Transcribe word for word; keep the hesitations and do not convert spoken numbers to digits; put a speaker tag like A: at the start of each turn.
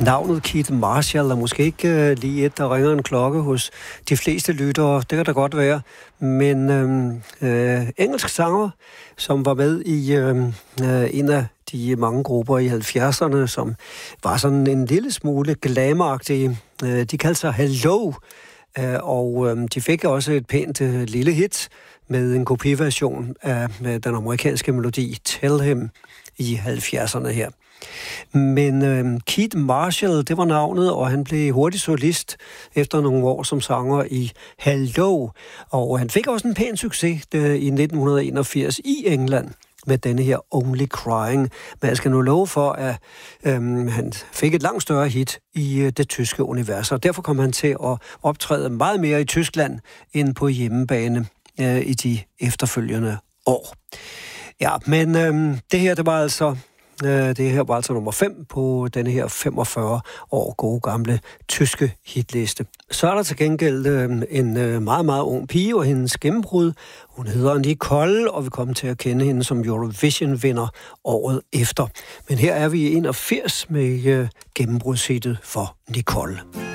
A: Navnet Keith Marshall er måske ikke øh, lige et, der ringer en klokke hos de fleste lyttere. Det kan da godt være. Men øh, øh, engelsk sanger, som var med i øh, øh, en af de mange grupper i halvfjerdserne, som var sådan en lille smule glamouragtige. Øh, de kaldte sig Hello, øh, og øh, de fik også et pænt øh, lille hit med en kopiversion af med den amerikanske melodi Tell Him i halvfjerdserne her. Men øh, Keith Marshall, det var navnet, og han blev hurtigt solist efter nogle år som sanger i Hello. Og han fik også en pæn succes øh, i nitten enogfirs i England med denne her Only Crying. Men jeg skal nu love for, at øh, han fik et langt større hit i øh, det tyske univers, og derfor kom han til at optræde meget mere i Tyskland end på hjemmebane øh, i de efterfølgende år. Ja, men øh, det her, det var altså Det her var altså nummer fem på denne her femogfyrre år gode gamle tyske hitliste. Så er der til gengæld øh, en øh, meget, meget ung pige og hendes gennembrud. Hun hedder Nicole, og vi kommer til at kende hende som Eurovision-vinder året efter. Men her er vi i enogfirs med øh, gennembrudshittet for Nicole.